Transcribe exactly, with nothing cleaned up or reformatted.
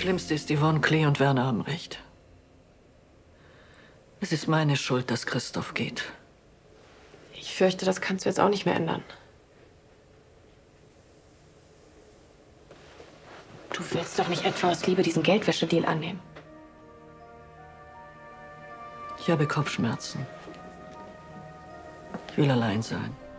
Schlimmste ist, Yvonne, Klee und Werner haben recht. Es ist meine Schuld, dass Christoph geht. Ich fürchte, das kannst du jetzt auch nicht mehr ändern. Du willst doch nicht etwa aus Liebe diesen Geldwäschedeal annehmen. Ich habe Kopfschmerzen. Ich will allein sein.